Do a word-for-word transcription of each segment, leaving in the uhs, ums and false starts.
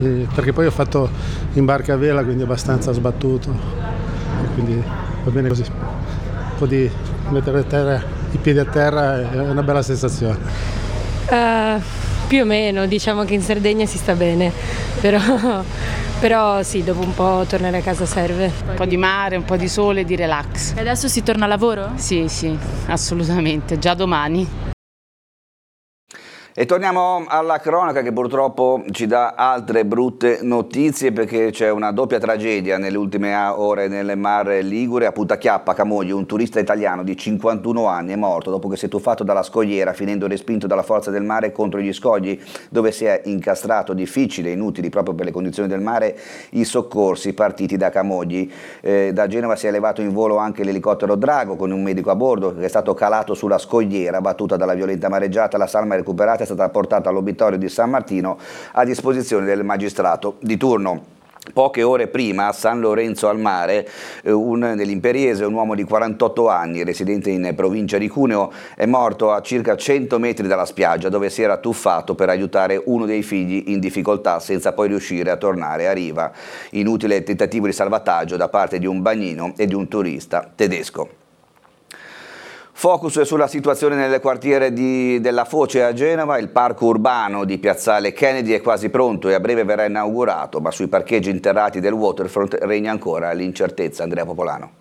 Perché poi ho fatto in barca a vela, quindi abbastanza sbattuto, e quindi va bene così. Un po' di mettere a terra, i piedi a terra è una bella sensazione. Uh, più o meno, diciamo che in Sardegna si sta bene, però, però sì, dopo un po' tornare a casa serve. Un po' di mare, un po' di sole, di relax. E adesso si torna a lavoro? Sì, sì, assolutamente, già domani. E torniamo alla cronaca, che purtroppo ci dà altre brutte notizie, perché c'è una doppia tragedia nelle ultime ore nel Mar Ligure. A Punta Chiappa, Camogli, un turista italiano di cinquantuno anni è morto dopo che si è tuffato dalla scogliera, finendo respinto dalla forza del mare contro gli scogli, dove si è incastrato. Difficile e inutili proprio per le condizioni del mare i soccorsi partiti da Camogli. Eh, da Genova si è elevato in volo anche l'elicottero Drago con un medico a bordo, che è stato calato sulla scogliera battuta dalla violenta mareggiata. La salma recuperata è stata portata all'obitorio di San Martino a disposizione del magistrato di turno. Poche ore prima, a San Lorenzo al Mare, un, nell'Imperiese, un uomo di quarantotto anni, residente in provincia di Cuneo, è morto a circa cento metri dalla spiaggia, dove si era tuffato per aiutare uno dei figli in difficoltà, senza poi riuscire a tornare a riva. Inutile tentativo di salvataggio da parte di un bagnino e di un turista tedesco. Focus è sulla situazione nel quartiere di, della Foce a Genova. Il parco urbano di Piazzale Kennedy è quasi pronto e a breve verrà inaugurato, ma sui parcheggi interrati del waterfront regna ancora l'incertezza. Andrea Popolano.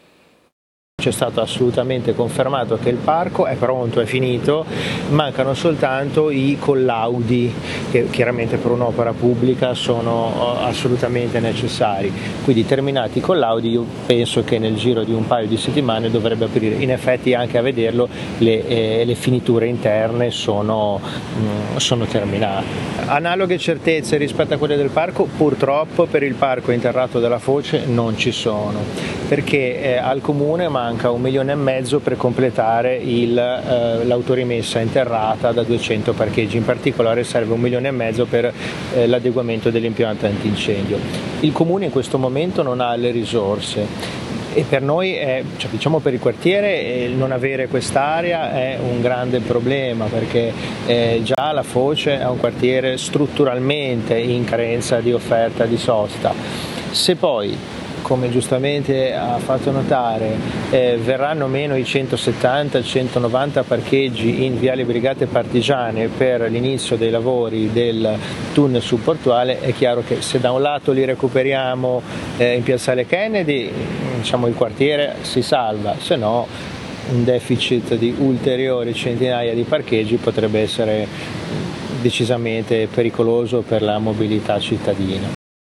C'è stato assolutamente confermato che il parco è pronto, è finito, mancano soltanto i collaudi che chiaramente per un'opera pubblica sono assolutamente necessari. Quindi terminati i collaudi io penso che nel giro di un paio di settimane dovrebbe aprire. In effetti anche a vederlo le, eh, le finiture interne sono, mh, sono terminate. Analoghe certezze rispetto a quelle del parco purtroppo per il parco interrato della Foce non ci sono, perché eh, al comune manca manca un milione e mezzo per completare il, eh, l'autorimessa interrata da duecento parcheggi. In particolare serve un milione e mezzo per eh, l'adeguamento dell'impianto antincendio. Il comune in questo momento non ha le risorse e per noi, è, cioè, diciamo per il quartiere, eh, non avere quest'area è un grande problema, perché eh, già la Foce è un quartiere strutturalmente in carenza di offerta di sosta. Se poi, come giustamente ha fatto notare, eh, verranno meno i centosettanta centonovanta parcheggi in Viale Brigate Partigiane per l'inizio dei lavori del tunnel subportuale, è chiaro che se da un lato li recuperiamo eh, in Piazzale Kennedy, diciamo il quartiere si salva, se no un deficit di ulteriori centinaia di parcheggi potrebbe essere decisamente pericoloso per la mobilità cittadina.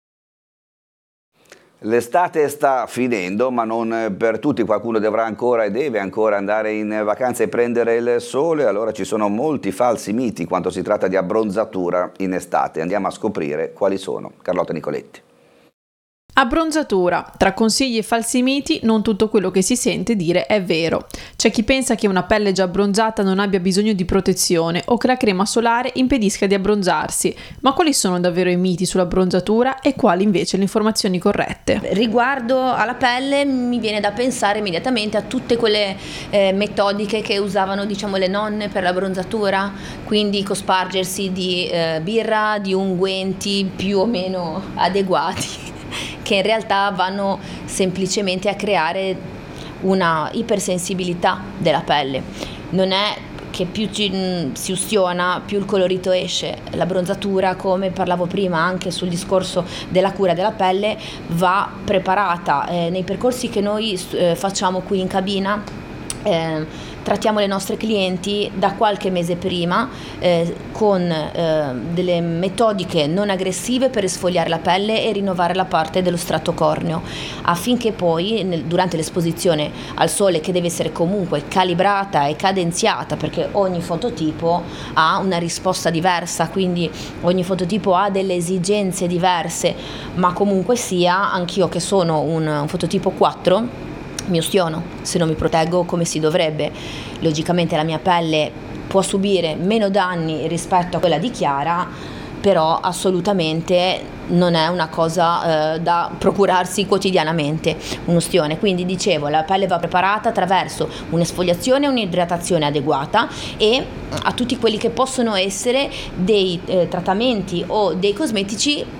L'estate sta finendo, ma non per tutti. Qualcuno dovrà ancora e deve ancora andare in vacanza e prendere il sole. Allora ci sono molti falsi miti quando si tratta di abbronzatura in estate. Andiamo a scoprire quali sono. Carlotta Nicoletti. Abbronzatura. Tra consigli e falsi miti, non tutto quello che si sente dire è vero. C'è chi pensa che una pelle già abbronzata non abbia bisogno di protezione o che la crema solare impedisca di abbronzarsi. Ma quali sono davvero i miti sull'abbronzatura e quali invece le informazioni corrette? Riguardo alla pelle mi viene da pensare immediatamente a tutte quelle eh, metodiche che usavano, diciamo, le nonne per l'abbronzatura, quindi cospargersi di eh, birra, di unguenti più o meno adeguati, che in realtà vanno semplicemente a creare una ipersensibilità della pelle. Non è che più ci, si ustiona, più il colorito esce. L'abbronzatura, come parlavo prima anche sul discorso della cura della pelle, va preparata eh, nei percorsi che noi eh, facciamo qui in cabina. Eh, trattiamo le nostre clienti da qualche mese prima eh, con eh, delle metodiche non aggressive per esfoliare la pelle e rinnovare la parte dello strato corneo, affinché poi nel, durante l'esposizione al sole, che deve essere comunque calibrata e cadenziata, perché ogni fototipo ha una risposta diversa, quindi ogni fototipo ha delle esigenze diverse, ma comunque sia, anch'io che sono un, un fototipo quattro, mi ustiono se non mi proteggo come si dovrebbe. Logicamente la mia pelle può subire meno danni rispetto a quella di Chiara, però assolutamente non è una cosa eh, da procurarsi quotidianamente, un ustione. Quindi dicevo, la pelle va preparata attraverso un'esfoliazione e un'idratazione adeguata e a tutti quelli che possono essere dei eh, trattamenti o dei cosmetici